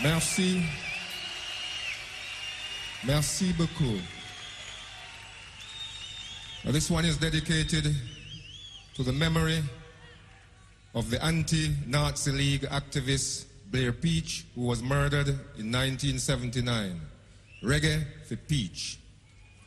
Merci. Merci beaucoup. Now, this one is dedicated to the memory of the anti-Nazi League activist Blair Peach, who was murdered in 1979. Reggae for Peach.